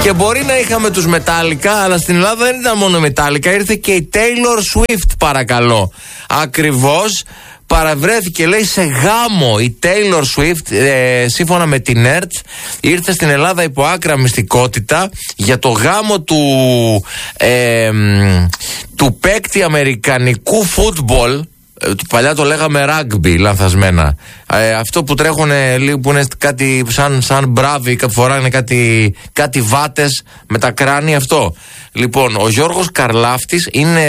Και μπορεί να είχαμε τους Metallica, αλλά στην Ελλάδα δεν ήταν μόνο Metallica, ήρθε και η Taylor Swift, παρακαλώ. Ακριβώς. Παραβρέθηκε, λέει, σε γάμο η Taylor Swift, σύμφωνα με την ERTS, ήρθε στην Ελλάδα υπό άκρα μυστικότητα για το γάμο του παίκτη αμερικανικού φούτμπολ. Παλιά το λέγαμε rugby, λανθασμένα. Αυτό που τρέχουν που είναι κάτι σαν μπράβοι, φοράνε κάτι βάτες με τα κράνη, αυτό. Λοιπόν, ο Γιώργος Καρλάφτης είναι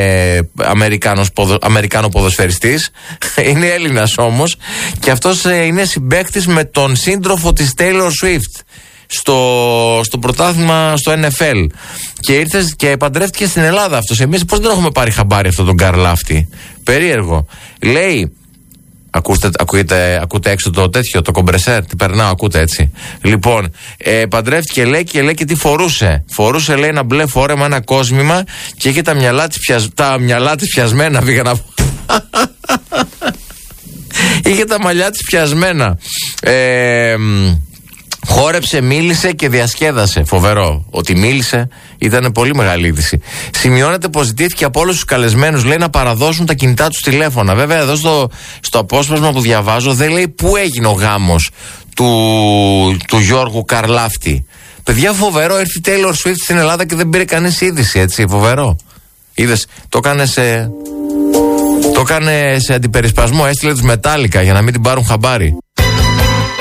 Αμερικάνο ποδοσφαιριστής, είναι Έλληνας όμως, και αυτός είναι συμπαίκτης με τον σύντροφο της Taylor Swift στο πρωτάθλημα στο NFL. Και ήρθε και παντρεύτηκε στην Ελλάδα αυτός. Εμείς πώς δεν έχουμε πάρει χαμπάρι αυτόν τον Καρλάφτη? Περίεργο. Λέει, ακούτε έξω το τέτοιο, το κομπρεσέρ, τι περνάω, ακούτε έτσι. Λοιπόν, παντρεύτηκε, λέει, και τι φορούσε. Φορούσε, λέει, ένα μπλε φόρεμα, ένα κόσμημα, και είχε τα μυαλά της πιασμένα, πήγα να πω. Είχε τα μαλλιά της πιασμένα. Χόρεψε, μίλησε και διασκέδασε. Φοβερό. Ότι μίλησε ήταν πολύ μεγάλη είδηση. Σημειώνεται πως ζητήθηκε από όλους τους καλεσμένους, λέει, να παραδώσουν τα κινητά τους τηλέφωνα. Βέβαια, εδώ στο απόσπασμα που διαβάζω δεν λέει πού έγινε ο γάμος του Γιώργου Καρλάφτη. Παιδιά, φοβερό. Ήρθε η Taylor Swift στην Ελλάδα και δεν πήρε κανείς είδηση, έτσι. Φοβερό. Είδες, το έκανε σε αντιπερισπασμό. Έστειλε τους Metallica για να μην την πάρουν χαμπάρι.